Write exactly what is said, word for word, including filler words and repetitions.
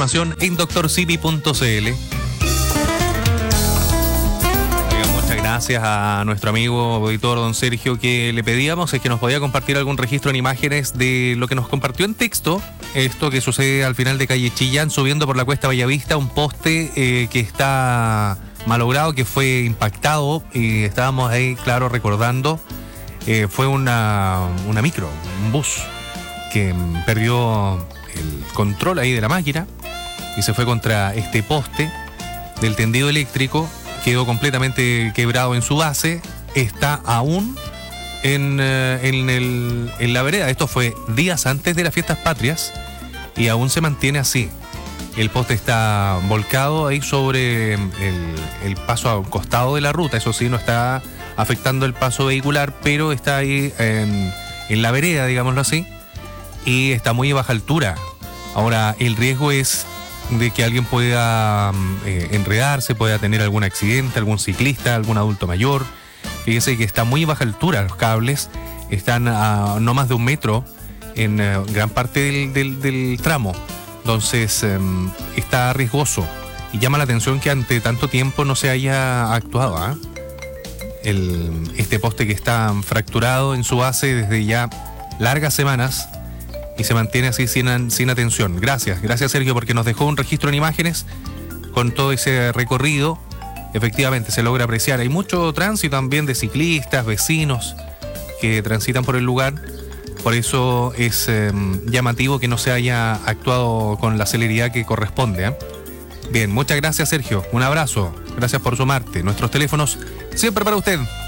información en doctor sipi punto c l. Muchas gracias a nuestro amigo auditor don Sergio, que le pedíamos es que nos podía compartir algún registro en imágenes de lo que nos compartió en texto. Esto que sucede al final de calle Chillán, subiendo por la cuesta Bellavista, un poste eh, que está malogrado, que fue impactado, y estábamos ahí, claro, recordando. Eh, fue una, una micro, un bus, que perdió el control ahí de la máquina y se fue contra este poste del tendido eléctrico. Quedó completamente quebrado en su base, está aún en, en, el, en la vereda. Esto fue días antes de las fiestas patrias y aún se mantiene así. El poste está volcado ahí sobre el, el paso a un costado de la ruta. Eso sí, no está afectando el paso vehicular, pero está ahí en, en la vereda, digámoslo así, y está muy a baja altura. Ahora, el riesgo es de que alguien pueda eh, enredarse, pueda tener algún accidente, algún ciclista, algún adulto mayor. Fíjese que está muy a baja altura, los cables están a no más de un metro en eh, gran parte del, del, del tramo. Entonces eh, está riesgoso y llama la atención que ante tanto tiempo no se haya actuado, ¿eh? El, este poste que está fracturado en su base desde ya largas semanas y se mantiene así sin, sin atención. Gracias, gracias Sergio, porque nos dejó un registro en imágenes con todo ese recorrido. Efectivamente se logra apreciar. Hay mucho tránsito también de ciclistas, vecinos que transitan por el lugar. Por eso es eh, llamativo que no se haya actuado con la celeridad que corresponde, ¿eh? Bien, muchas gracias Sergio, un abrazo, gracias por sumarte. Nuestros teléfonos siempre para usted.